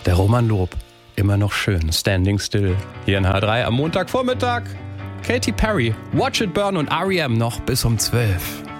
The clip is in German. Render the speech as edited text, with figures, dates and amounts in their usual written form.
Der Roman Lob, immer noch schön, Standing Still. Hier in H3 am Montagvormittag. Katy Perry, Watch It Burn und R.E.M. noch bis um 12.